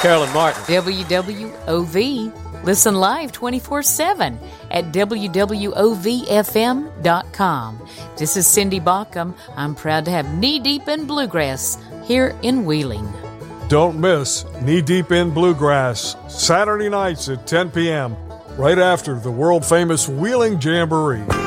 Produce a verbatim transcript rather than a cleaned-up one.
Carolyn Martin. W W O V. Listen live twenty-four seven at W W O V F M dot com. This is Cindy Baucom. I'm proud to have Knee Deep in Bluegrass here in Wheeling. Don't miss Knee Deep in Bluegrass, Saturday nights at ten p.m., right after the world-famous Wheeling Jamboree.